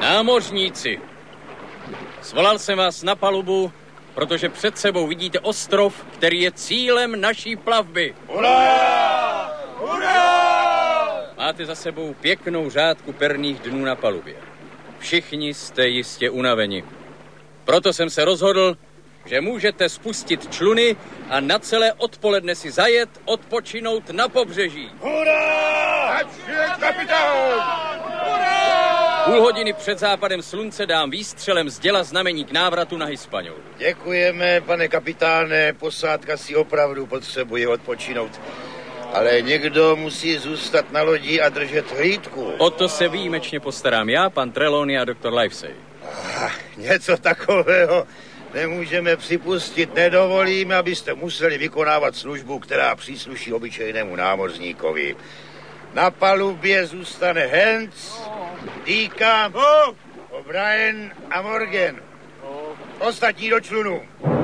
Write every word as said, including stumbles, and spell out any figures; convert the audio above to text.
Námořníci, svolal jsem vás na palubu, protože před sebou vidíte ostrov, který je cílem naší plavby. Hurá! Hurá! Máte za sebou pěknou řádku perných dnů na palubě. Všichni jste jistě unaveni. Proto jsem se rozhodl, že můžete spustit čluny a na celé odpoledne si zajet, odpočinout na pobřeží. Hurá! Kapitán! Půl hodiny před západem slunce dám výstřelem z děla znamení k návratu na Hispaniola. Děkujeme, pane kapitáne, posádka si opravdu potřebuje odpočinout. Ale někdo musí zůstat na lodi a držet hlídku. O to se výjimečně postarám já, pan Trelawney a doktor Livesey. Ah, něco takového nemůžeme připustit. Nedovolíme, abyste museli vykonávat službu, která přísluší obyčejnému námořníkovi. Na palubě zůstane Hans, Dika, O'Brien a Morgan. Ostatní do člunu.